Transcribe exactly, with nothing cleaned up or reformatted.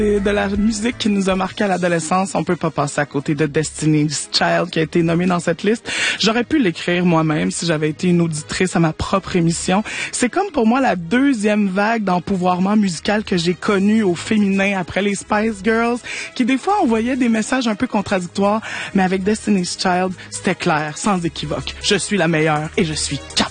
De la musique qui nous a marqué à l'adolescence, on peut pas passer à côté de Destiny's Child qui a été nommé dans cette liste. J'aurais pu l'écrire moi-même si j'avais été une auditrice à ma propre émission. C'est comme pour moi la deuxième vague d'empouvoirment musical que j'ai connu au féminin après les Spice Girls, qui des fois envoyaient des messages un peu contradictoires, mais avec Destiny's Child, c'était clair, sans équivoque. Je suis la meilleure et je suis capable.